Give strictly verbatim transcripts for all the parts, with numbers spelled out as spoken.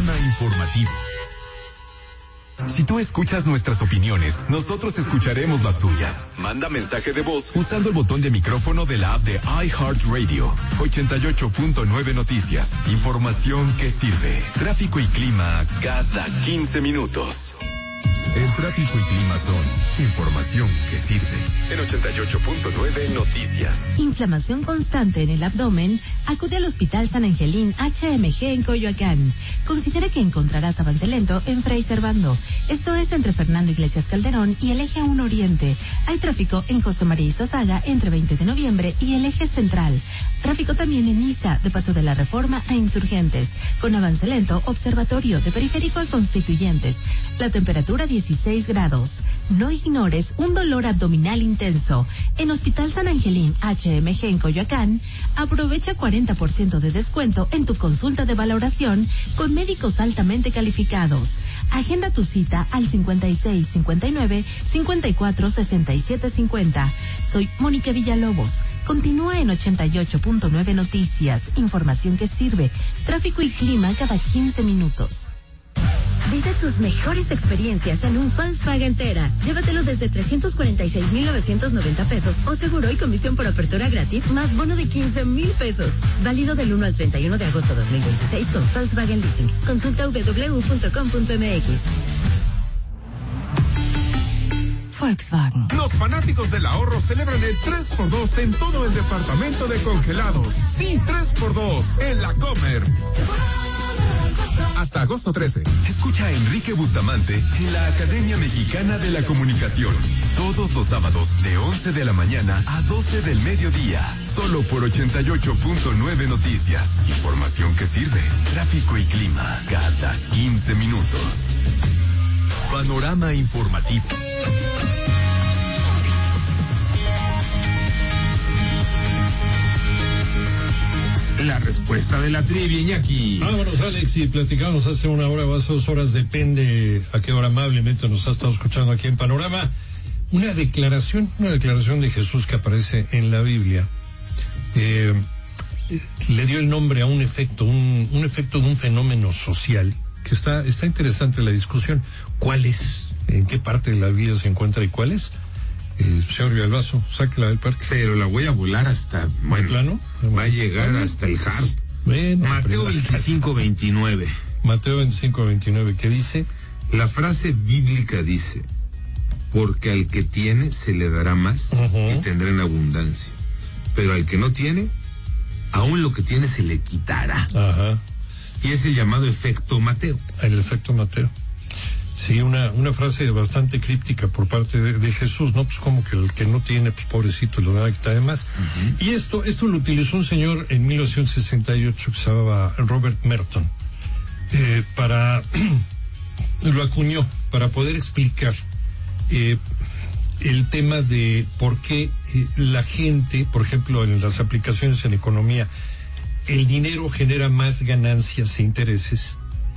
Panorama informativo. Si tú escuchas nuestras opiniones, nosotros escucharemos las tuyas. Manda mensaje de voz usando el botón de micrófono de la app de iHeartRadio. ochenta y ocho punto nueve Noticias. Información que sirve. Tráfico y clima cada quince minutos. El tráfico y clima son información que sirve. En ochenta y ocho punto nueve Noticias. Inflamación constante en el abdomen. Acude al Hospital San Angelín H M G en Coyoacán. Considera que encontrarás avance lento en Fray Servando. Esto es entre Fernando Iglesias Calderón y el Eje uno Oriente. Hay tráfico en José María Izazaga entre veinte de noviembre y el Eje Central. Tráfico también en Niza, de Paso de la Reforma a Insurgentes. Con avance lento, Observatorio de Periférico a Constituyentes. La temperatura dieciséis grados. No ignores un dolor abdominal intenso. En Hospital San Angelín H M G en Coyoacán, aprovecha cuarenta por ciento de descuento en tu consulta de valoración con médicos altamente calificados. Agenda tu cita al cincuenta y seis cincuenta y nueve cincuenta y cuatro sesenta y siete cincuenta. Soy Mónica Villalobos. Continúa en ochenta y ocho punto nueve Noticias. Información que sirve. Tráfico y clima cada quince minutos. Vive tus mejores experiencias en un Volkswagen Tera. Llévatelo desde trescientos cuarenta y seis mil novecientos noventa pesos o seguro y comisión por apertura gratis más bono de quince mil pesos. Válido del uno al treinta y uno de agosto de dos mil veintiséis con Volkswagen Leasing. Consulta doble u doble u doble u punto com punto m x. Volkswagen. Los fanáticos del ahorro celebran el tres por dos en todo el departamento de congelados. Sí, tres por dos en la Comer. Hasta agosto trece. Escucha a Enrique Bustamante en la Academia Mexicana de la Comunicación. Todos los sábados de once de la mañana a doce del mediodía. Solo por ochenta y ocho punto nueve Noticias. Información que sirve. Tráfico y clima cada quince minutos. Panorama informativo. La respuesta de la trivia, Iñaki. Vámonos, Alex, y platicamos hace una hora o hace dos horas, depende a qué hora amablemente nos ha estado escuchando aquí en Panorama. Una declaración, una declaración de Jesús que aparece en la Biblia, eh, le dio el nombre a un efecto, un, un efecto de un fenómeno social, que está, está interesante la discusión. ¿Cuál es? ¿En qué parte de la Biblia se encuentra y cuál es? Eh, señor Villalbazo, sáquela del parque. Pero la voy a volar hasta, bueno, plano, va a llegar hasta el Harp. Bueno, Mateo veinticinco veintinueve. Mateo veinticinco veintinueve, ¿qué dice? La frase bíblica dice: porque al que tiene se le dará más, uh-huh, y tendrá en abundancia. Pero al que no tiene, aún lo que tiene se le quitará. Ajá. Y es el llamado efecto Mateo. El efecto Mateo. Sí, una, una frase bastante críptica por parte de, de Jesús, ¿no? Pues como que el que no tiene, pues pobrecito, lo va a quitar además. Uh-huh. Y esto, esto lo utilizó un señor en mil novecientos sesenta y ocho que se llamaba Robert Merton, eh, para, lo acuñó, para poder explicar, eh, el tema de por qué eh, la gente, por ejemplo, en las aplicaciones en economía, el dinero genera más ganancias e intereses,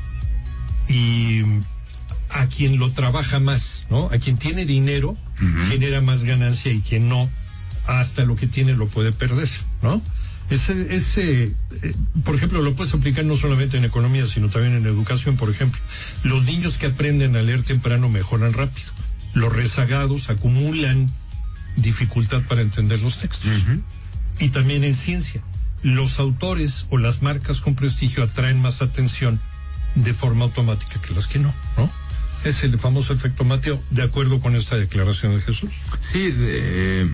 y a quien lo trabaja más, ¿no? A quien tiene dinero, uh-huh, genera más ganancia, y quien no, hasta lo que tiene lo puede perder, ¿no? Ese, ese, eh, por ejemplo, lo puedes aplicar no solamente en economía, sino también en educación, por ejemplo. Los niños que aprenden a leer temprano mejoran rápido. Los rezagados acumulan dificultad para entender los textos. Uh-huh. Y también en ciencia. Los autores o las marcas con prestigio atraen más atención de forma automática que las que no, ¿no? Es el famoso efecto Mateo, de acuerdo con esta declaración de Jesús. Sí, de,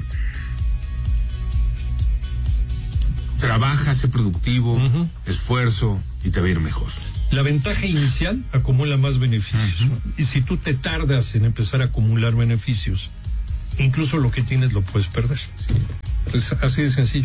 trabaja, sé productivo, uh-huh, esfuerzo y te va a ir mejor. La ventaja inicial acumula más beneficios, uh-huh, y si tú te tardas en empezar a acumular beneficios, incluso lo que tienes lo puedes perder. Sí. Es así de sencillo.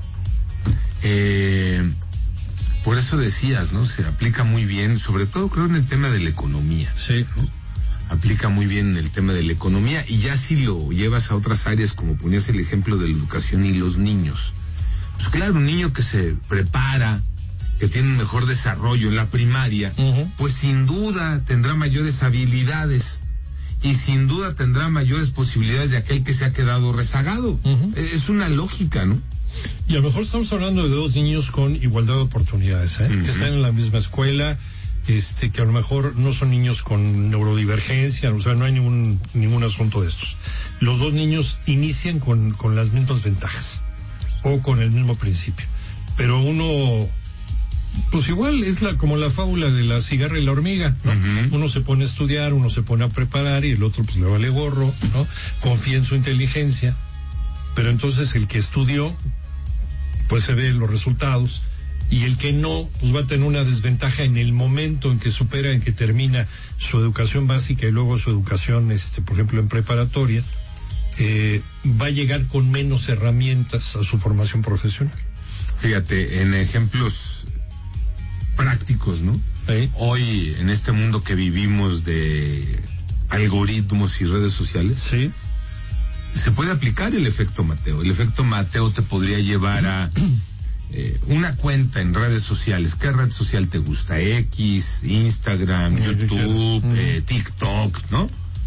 Eh, por eso decías, ¿no? Se aplica muy bien, sobre todo creo en el tema de la economía. Sí. ¿no? Aplica muy bien en el tema de la economía, y ya si lo llevas a otras áreas, como ponías el ejemplo de la educación y los niños. Pues claro, un niño que se prepara, que tiene un mejor desarrollo en la primaria, uh-huh, pues sin duda tendrá mayores habilidades, y sin duda tendrá mayores posibilidades de aquel que se ha quedado rezagado. Uh-huh. Es una lógica, ¿no? Y a lo mejor estamos hablando de dos niños con igualdad de oportunidades, ¿eh? Uh-huh. Que están en la misma escuela, este, que a lo mejor no son niños con neurodivergencia, o sea, no hay ningún, ningún asunto de estos. Los dos niños inician con, con las mismas ventajas, o con el mismo principio. Pero uno, pues igual es la como la fábula de la cigarra y la hormiga, ¿no? Uh-huh. Uno se pone a estudiar, uno se pone a preparar y el otro pues le vale gorro, ¿no? Confía en su inteligencia, pero entonces el que estudió pues se ve los resultados y el que no pues va a tener una desventaja en el momento en que supera, en que termina su educación básica y luego su educación, este, por ejemplo, en preparatoria, eh, va a llegar con menos herramientas a su formación profesional. Fíjate, en ejemplos prácticos, ¿no? ¿Sí? Hoy, en este mundo que vivimos de algoritmos y redes sociales, sí, se puede aplicar el efecto Mateo. El efecto Mateo te podría llevar a eh, una cuenta en redes sociales. ¿Qué red social te gusta? X, Instagram, YouTube, eh, TikTok, ¿no?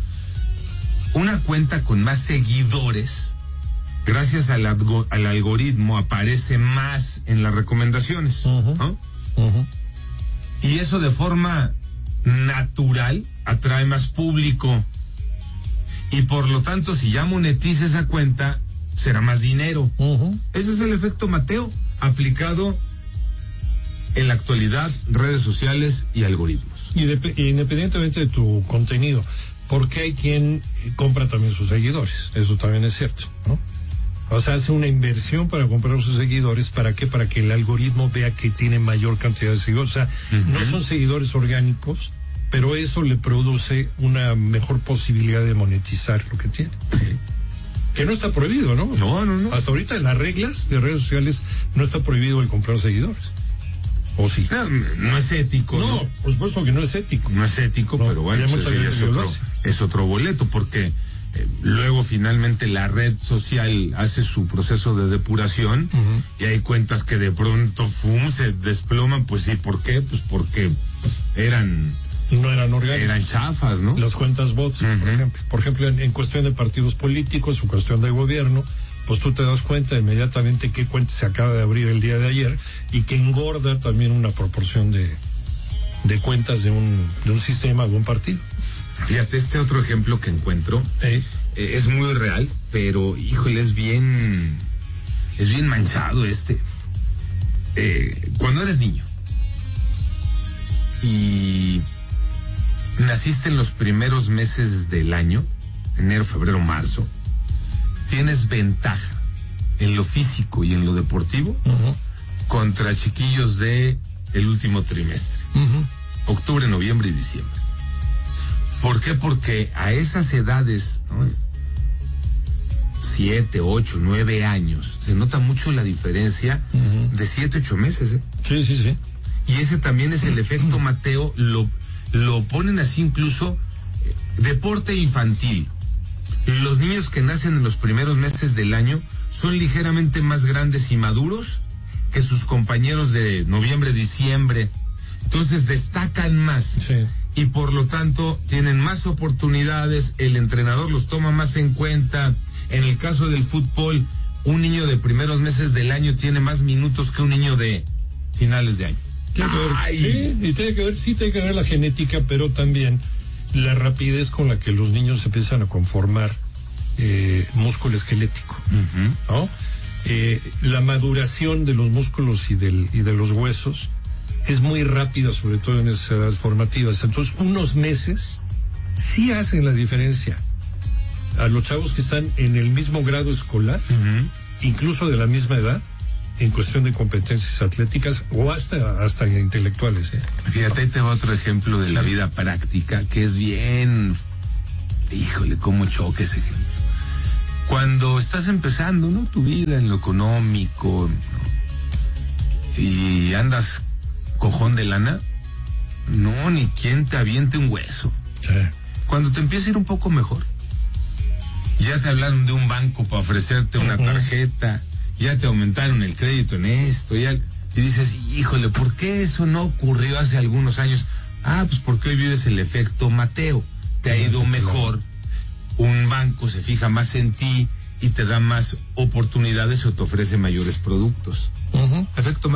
Una cuenta con más seguidores, gracias al, algo, al algoritmo, aparece más en las recomendaciones, uh-huh. ¿no? Uh-huh. Y eso de forma natural atrae más público. Y por lo tanto, si ya monetiza esa cuenta, será más dinero. Uh-huh. Ese es el efecto Mateo, aplicado en la actualidad, redes sociales y algoritmos. Y de, independientemente de tu contenido, porque hay quien compra también sus seguidores, eso también es cierto, ¿no? O sea, hace una inversión para comprar sus seguidores. ¿Para qué? Para que el algoritmo vea que tiene mayor cantidad de seguidores. O sea, uh-huh. no son seguidores orgánicos, pero eso le produce una mejor posibilidad de monetizar lo que tiene. Uh-huh. Que no está prohibido, ¿no? No, no, no. Hasta ahorita en las reglas de redes sociales no está prohibido el comprar seguidores. ¿O sí? No, no es ético. No, ¿no? por supuesto que no es ético. No es ético, no, pero bueno, pues es, otro, es otro boleto, porque eh, luego finalmente la red social hace su proceso de depuración, uh-huh. y hay cuentas que de pronto fum, se desploman. Pues sí, ¿por qué? Pues porque eran... no eran orgánicos. Eran chafas, ¿no? Las cuentas bots, uh-huh. por ejemplo. Por ejemplo, en, en cuestión de partidos políticos o cuestión de gobierno, pues tú te das cuenta inmediatamente qué cuenta se acaba de abrir el día de ayer y que engorda también una proporción de, de cuentas de un, de un sistema, de un partido. Fíjate, este otro ejemplo que encuentro ¿Eh? Eh, es muy real, pero híjole, es bien, es bien manchado este. Eh, cuando eres niño y naciste en los primeros meses del año, enero, febrero, marzo, tienes ventaja en lo físico y en lo deportivo, uh-huh. contra chiquillos de el último trimestre, uh-huh. octubre, noviembre y diciembre. ¿Por qué? Porque a esas edades, ¿no? siete, ocho, nueve años, se nota mucho la diferencia uh-huh. de siete, ocho meses, ¿eh? Sí, sí, sí. Y ese también es el efecto Mateo, lo, lo ponen así incluso, eh, deporte infantil. Los niños que nacen en los primeros meses del año son ligeramente más grandes y maduros que sus compañeros de noviembre, diciembre. Entonces destacan más. Sí. Y por lo tanto tienen más oportunidades, el entrenador los toma más en cuenta. En el caso del fútbol, un niño de primeros meses del año tiene más minutos que un niño de finales de año. Tiene que ver, sí, y tiene que ver, sí tiene que ver la genética, pero también la rapidez con la que los niños empiezan a conformar eh, músculo esquelético, uh-huh. ¿no? Eh, la maduración de los músculos y, del, y de los huesos es muy rápida, sobre todo en esas edades formativas. Entonces, unos meses sí hacen la diferencia. A los chavos que están en el mismo grado escolar, uh-huh. incluso de la misma edad, en cuestión de competencias atléticas o hasta hasta intelectuales, ¿eh? Fíjate, ahí te va otro ejemplo de sí. la vida práctica que es bien, híjole, cómo choque ese ejemplo. Cuando estás empezando, ¿no? Tu vida en lo económico, ¿no? Y andas cojón de lana, no, ni quien te aviente un hueso. Sí. Cuando te empieza a ir un poco mejor, ya te hablaron de un banco para ofrecerte una tarjeta, ya te aumentaron el crédito en esto, ya, y dices, híjole, ¿por qué eso no ocurrió hace algunos años? Ah, pues porque hoy vives el efecto Mateo, te ha ido mejor, un banco se fija más en ti y te da más oportunidades o te ofrece mayores productos. Uh-huh. Efecto